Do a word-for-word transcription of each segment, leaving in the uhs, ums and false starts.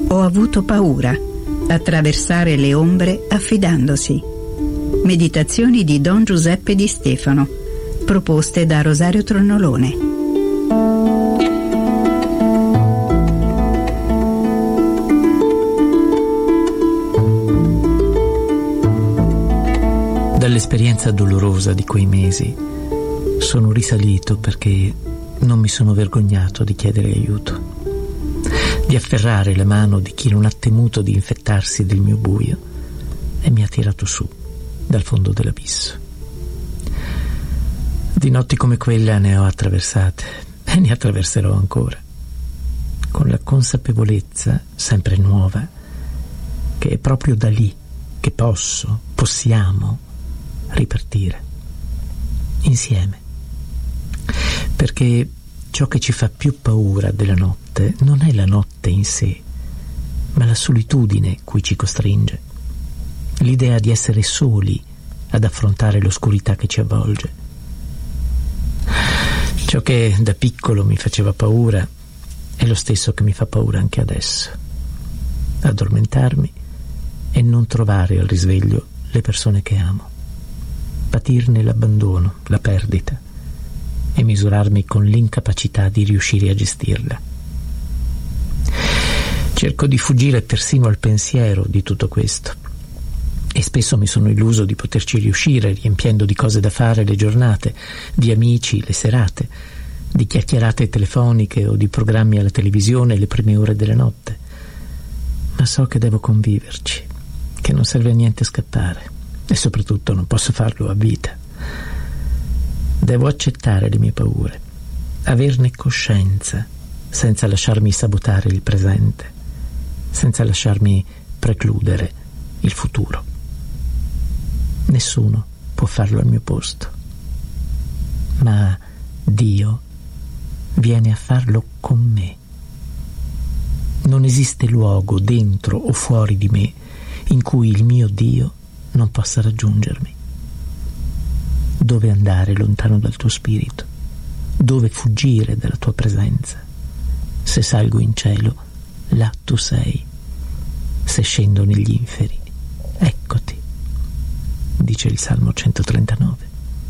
Ho avuto paura. Attraversare le ombre affidandosi. Meditazioni di Don Giuseppe Di Stefano, proposte da Rosario Tronnolone. Dall'esperienza dolorosa di quei mesi sono risalito perché non mi sono vergognato di chiedere aiuto, di afferrare la mano di chi non ha temuto di infettarsi del mio buio e mi ha tirato su dal fondo dell'abisso. Di notti come quella ne ho attraversate e ne attraverserò ancora, con la consapevolezza sempre nuova che è proprio da lì che posso, possiamo ripartire insieme, perché ciò che ci fa più paura della notte non è la notte in sé, ma la solitudine cui ci costringe, l'idea di essere soli ad affrontare l'oscurità che ci avvolge. Ciò che da piccolo mi faceva paura è lo stesso che mi fa paura anche adesso: addormentarmi e non trovare al risveglio le persone che amo, patirne l'abbandono, la perdita, e misurarmi con l'incapacità di riuscire a gestirla. Cerco di fuggire persino al pensiero di tutto questo e spesso mi sono illuso di poterci riuscire, riempiendo di cose da fare le giornate, di amici le serate, di chiacchierate telefoniche o di programmi alla televisione le prime ore della notte. Ma so che devo conviverci, che non serve a niente scappare e soprattutto non posso farlo a vita. Devo accettare le mie paure, averne coscienza, senza lasciarmi sabotare il presente, senza lasciarmi precludere il futuro. Nessuno può farlo al mio posto, ma Dio viene a farlo con me. Non esiste luogo dentro o fuori di me in cui il mio Dio non possa raggiungermi. Dove andare lontano dal tuo spirito? Dove fuggire dalla tua presenza? Se salgo in cielo, là tu sei. Se scendo negli inferi, eccoti, dice il Salmo centotrentanove.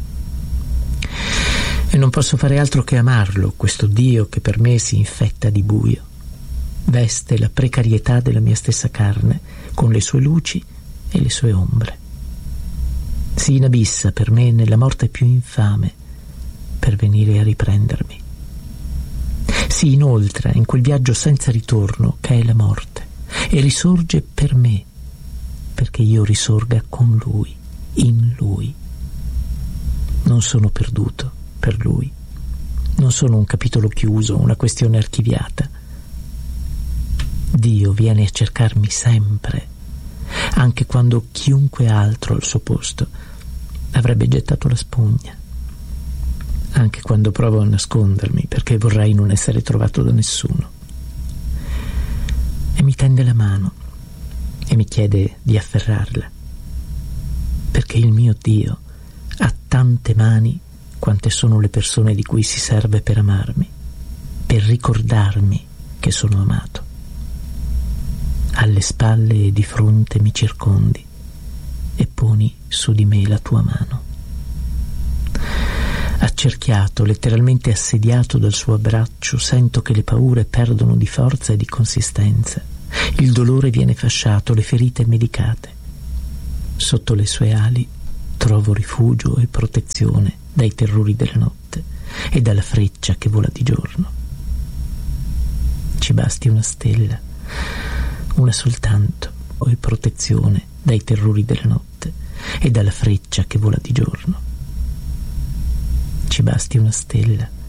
E non posso fare altro che amarlo, questo Dio che per me si infetta di buio, veste la precarietà della mia stessa carne con le sue luci e le sue ombre. Si inabissa per me nella morte più infame per venire a riprendermi. Si inoltra in quel viaggio senza ritorno che è la morte e risorge per me perché io risorga con Lui, in Lui. Non sono perduto per Lui, non sono un capitolo chiuso, una questione archiviata. Dio viene a cercarmi sempre, anche quando chiunque altro al suo posto avrebbe gettato la spugna, anche quando provo a nascondermi perché vorrei non essere trovato da nessuno. E mi tende la mano e mi chiede di afferrarla, perché il mio Dio ha tante mani quante sono le persone di cui si serve per amarmi, per ricordarmi che sono amato. Alle spalle e di fronte mi circondi e poni su di me la tua mano. Accerchiato, letteralmente assediato dal suo abbraccio, sento che le paure perdono di forza e di consistenza. Il dolore viene fasciato, le ferite medicate. Sotto le sue ali trovo rifugio e protezione dai terrori della notte e dalla freccia che vola di giorno. Ci basti una stella, una soltanto, e protezione dai terrori della notte e dalla freccia che vola di giorno. Ci basti una stella,